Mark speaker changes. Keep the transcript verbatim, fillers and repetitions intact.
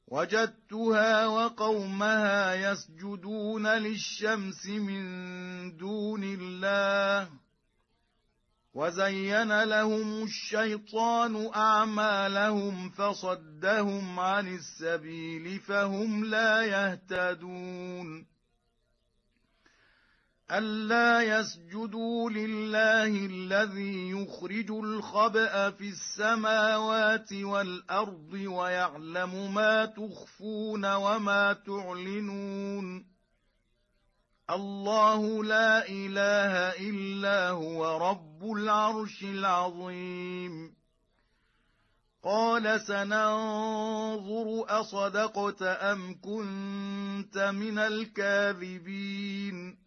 Speaker 1: وجدتها وقومها يسجدون للشمس من دون الله وزين لهم الشيطان أعمالهم فصدهم عن السبيل فهم لا يهتدون ألا يسجدوا لله الذي يخرج الخبأ في السماوات والأرض ويعلم ما تخفون وما تعلنون الله لا إله إلا هو رب العرش العظيم قال سننظر أصدقت أم كنت من الكاذبين